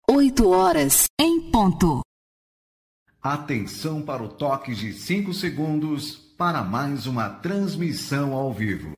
8h em ponto. Atenção para o toque de 5 segundos para mais uma transmissão ao vivo.